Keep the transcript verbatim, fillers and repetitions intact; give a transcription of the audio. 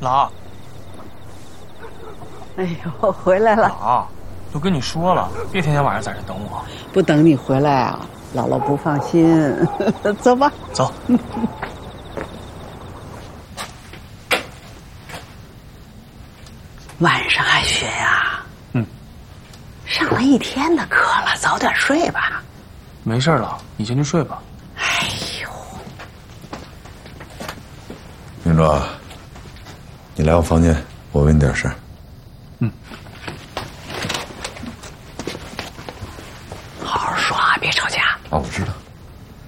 老， 哎呦，回来了。 老，都跟你说了，别天天晚上在这等我。 不等你回来啊，姥姥不放心。走吧。 走。 晚上还学呀？ 嗯。 上了一天的课了，早点睡吧。 没事了，你先去睡吧。 哎呦， 明卓，你来我房间，我问你点事儿。 嗯。